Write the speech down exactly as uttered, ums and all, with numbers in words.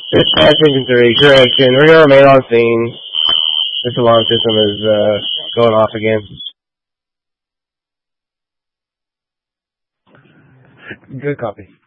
Dispatch engine three, correction. We're going to remain on scene. This alarm system is uh, going off again. Good copy.